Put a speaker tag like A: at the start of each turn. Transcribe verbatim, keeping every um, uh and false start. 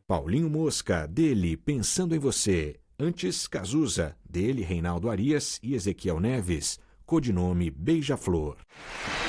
A: Paulinho Mosca, dele Pensando em Você. Antes, Cazuza, dele Reinaldo Arias e Ezequiel Neves, codinome Beija-Flor.